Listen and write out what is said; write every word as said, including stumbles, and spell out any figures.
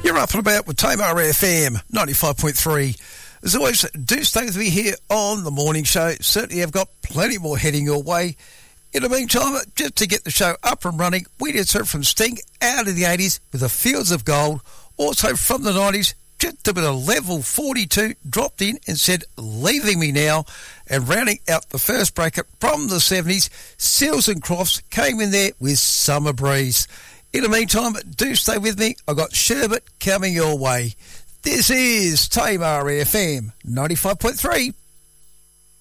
You're up and about with Tamar F M ninety-five point three. As always, do stay with me here on the morning show. Certainly have got plenty more heading your way. In the meantime, just to get the show up and running, we did something from Sting out of the eighties with the Fields of Gold. Also from the nineties, just a bit of Level forty-two dropped in and said, Leaving Me Now. And rounding out the first breaker from the seventies, Seals and Crofts came in there with Summer Breeze. In the meantime, do stay with me. I've got Sherbet coming your way. This is Tamar F M ninety-five point three.